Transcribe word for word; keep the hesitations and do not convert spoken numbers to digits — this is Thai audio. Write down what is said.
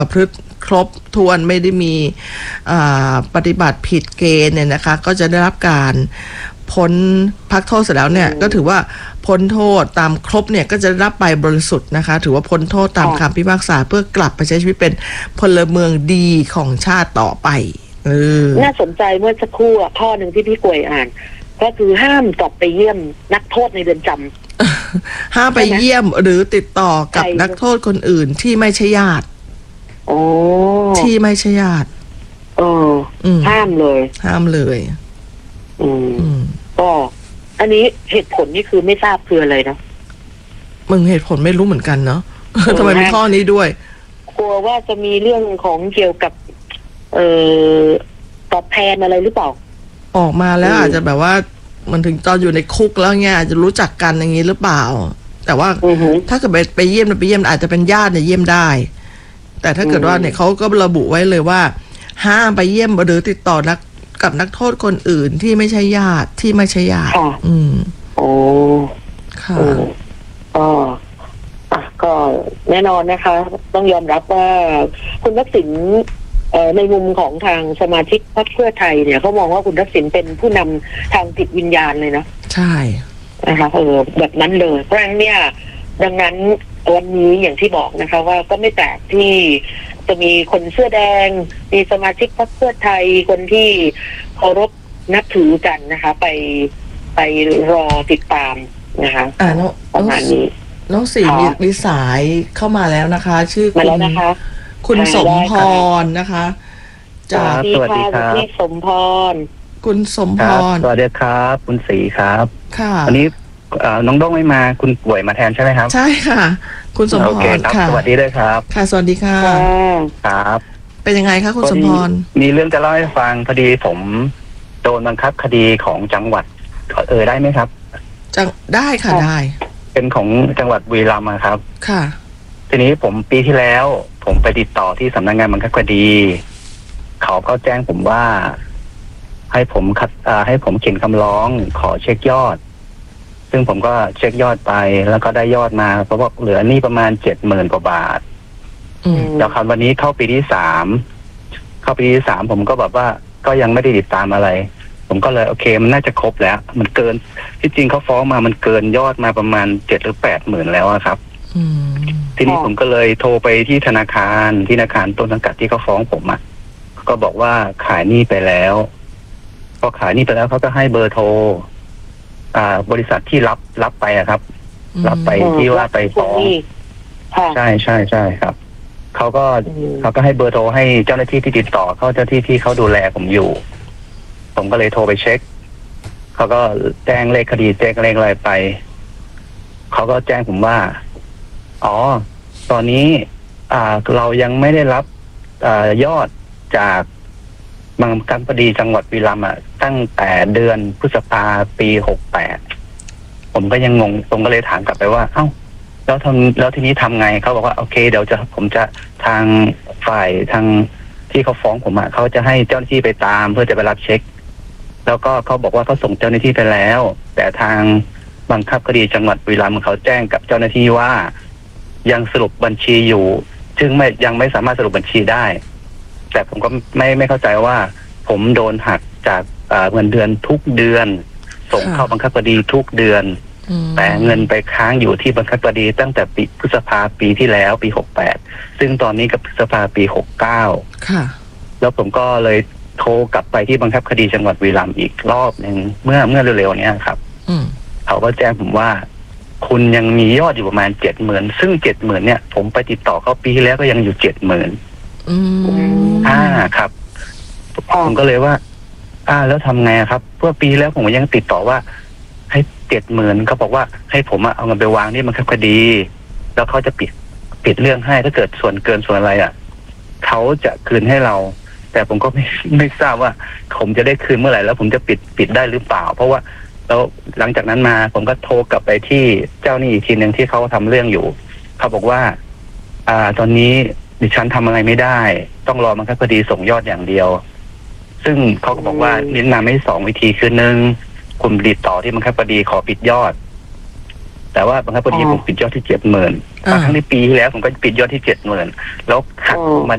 ประพฤติครบถ้วนไม่ได้มีปฏิบัติผิดเกณฑ์เนี่ยนะคะก็จะได้รับการพ้นพักโทษเสร็จแล้วเนี่ยก็ถือว่าพ้นโทษตามครบเนี่ยก็จะรับใบบริสุทธิ์นะคะถือว่าพ้นโทษตามคำพิพากษาเพื่อกลับไปใช้ชีวิตเป็นพลเมืองดีของชาติต่อไปเออน่าสนใจเมื่อสักครู่ข้อหนึ่งที่พี่กวยอ่านก็คือห้ามกลับไปเยี่ยมนักโทษในเรือนจำห้ามไปเยี่ยมหรือติดต่อกับนักโทษคนอื่นที่ไม่ใช่ญาติที่ไม่ใช่ญาติเออห้ามเลยห้ามเลยอืมก็อันนี้เหตุผลนี่คือไม่ทราบคืออะไรนะมึงเหตุผลไม่รู้เหมือนกันเนาะทำไมมีข้อนี้ด้วยกลัวว่าจะมีเรื่องของเกี่ยวกับเอ่อตอบแทนอะไรหรือเปล่าออกมาแล้วอาจจะแบบว่ามันถึงตอนอยู่ในคุกแล้วเนี่ยอาจจะรู้จักกันอย่างนี้หรือเปล่าแต่ว่าถ้าเกิดไปเยี่ยมไปเยี่ยมอาจจะเป็นญาติเนี่ยเยี่ยมได้แต่ถ้าเกิดว่าเนี่ยเขาก็ระบุไว้เลยว่าห้ามไปเยี่ยมหรือติดต่อนักกับนักโทษคนอื่นที่ไม่ใช่ญาติที่ไม่ใช่ญาติอืมโอ้ค่ะอ๋อก็แน่นอนนะคะต้องยอมรับว่าคุณทักษิณในมุมของทางสมาชิกพรรคเพื่อไทยเนี่ยเขามองว่าคุณทักษิณเป็นผู้นำทางจิตวิญญาณเลยนะใช่นะคะเออแบบนั้นเลยเพราะฉะนั้นเนี่ยดังนั้นวันนี้อย่างที่บอกนะคะว่าก็ไม่แปลกที่จะมีคนเสื้อแดงมีสมาชิกพรรคเพื่อไทยคนที่เคารพนับถือกันนะคะไปไปรอติดตามนะคะอ่าประมาณนี้น้องสีมีสายเข้ามาแล้วนะคะชื่อคุณคุณสมพรนะคะจากสวัสดีครับพี่สมพรคุณสมพรสวัสดีครับคุณศรีครับค่ะวันนี้น้องด้งไม่มาคุณป่วยมาแทนใช่ไหมครับใช่ค่ะคุณสมพรค่ะสวัสดีด้วยครับค่ะสวัสดีค่ะครับเป็นยังไงคะคุณสมพรมีเรื่องจะเล่าให้ฟังพอดีผมโดนบังคับคดีของจังหวัดเออได้ไหมครับจังได้ค่ะได้เป็นของจังหวัดบุรีรัมย์ครับค่ะทีนี้ผมปีที่แล้วผมไปติดต่อที่สำนักงานบังคับคดีเขาก็แจ้งผมว่าให้ผมคัดให้ผมเขียนคำร้องขอเช็คยอดซึ่งผมก็เช็คยอดไปแล้วก็ได้ยอดมาเพราะว่าเหลือนี่ประมาณเจ็ดหมื่นกว่าบาทแล้วคราววันนี้เข้าปีที่สามเข้าปีที่สามผมก็แบบว่าก็ยังไม่ได้ติดตามอะไรผมก็เลยโอเคมันน่าจะครบแล้วมันเกินที่จริงเขาฟ้องมามันเกินยอดมาประมาณเจ็ดหรือแปดหมื่นแล้วครับทีนี้ผมก็เลยโทรไปที่ธนาคารที่ธนาคารต้นสังกัดที่เขาฟ้องผมอ่ะก็บอกว่าขายหนี้ไปแล้วพอขายหนี้ไปแล้วเขาก็ให้เบอร์โทรอ่าบริษัทที่รับรับไปอะครับรับไปที่ว่าไปฟ้องใช่ใช่ใช่ครับเขาก็เขาก็ให้เบอร์โทรให้เจ้าหน้าที่ที่ติดต่อเขาเจ้าที่ที่เขาดูแลผมอยู่ผมก็เลยโทรไปเช็คเขาก็แจ้งเลขคดีแจ้งเลขอะไรไปเขาก็แจ้งผมว่าอ๋อตอนนี้อ่าเรายังไม่ได้รับอ่ายอดจากบังคับคดีจังหวัดบุรีรัมย์อ่ะตั้งแต่เดือนพฤษภาปีหกแปดผมก็ยังงงผมก็เลยถามกลับไปว่าเอ้าแล้วทำแล้วทีนี้ทำไงเขาบอกว่าโอเคเดี๋ยวจะผมจะทางฝ่ายทางที่เขาฟ้องผมอ่ะเขาจะให้เจ้าหน้าที่ไปตามเพื่อจะไปรับเช็คแล้วก็เขาบอกว่าเขาส่งเจ้าหน้าที่ไปแล้วแต่ทางบังคับคดีจังหวัดบุรีรัมย์เขาแจ้งกับเจ้าหน้าที่ว่ายังสรุปบัญชีอยู่ซึ่งไม่ยังไม่สามารถสรุปบัญชีได้แต่ผมก็ไม่ไม่เข้าใจว่าผมโดนหักจากเงินเดือนทุกเดือนส่งเข้าบังคับคดีทุกเดือนแต่เงินไปค้างอยู่ที่บังคับคดีตั้งแต่ปีพฤษภาปีที่แล้วปีหกแปดซึ่งตอนนี้กับพฤษภาปีหกเก้าค่ะแล้วผมก็เลยโทรกลับไปที่บังคับคดีจังหวัดบุรีรัมย์อีกรอบหนึ่งเมื่อเมื่อเร็วๆนี้ครับเขาก็แจ้งผมว่าคุณยังมียอดอยู่ประมาณเจ็ดหมื่นซึ่งเจ็ดหมื่นเนี่ยผมไปติดต่อเขาปีที่แล้วก็ยังอยู่เจ็ดหมื่นอ่าครับผมก็เลยว่าอ่าแล้วทำไงครับเพื่อปีแล้วผมยังติดต่อว่าให้เจ็ดหมื่นเขาบอกว่าให้ผมเอาเงินไปวางที่บังคับคดีแล้วเขาจะปิดปิดเรื่องให้ถ้าเกิดส่วนเกินส่วนอะไรอ่ะเขาจะคืนให้เราแต่ผมก็ไม่ไม่ทราบว่าผมจะได้คืนเมื่อไหร่แล้วผมจะปิดปิดได้หรือเปล่าเพราะว่าแล้วหลังจากนั้นมาผมก็โทรกลับไปที่เจ้าหนี้อีกทีนึงที่เขาทำเรื่องอยู่เขาบอกว่าอ่าตอนนี้ดิฉันทำอะไรไม่ได้ต้องรอบังคับคดีส่งยอดอย่างเดียวซึ่งเขาก็บอกว่าแนะนำให้สองวิธีคือหนึ่งคุณติดต่อที่บังคับคดีขอปิดยอดแต่ว่าบังคับคดีผมปิดยอดที่เจ็ดหมื่นทั้งในปีที่แล้วผมก็ปิดยอดที่เจ็ดหมื่นแล้วหักมา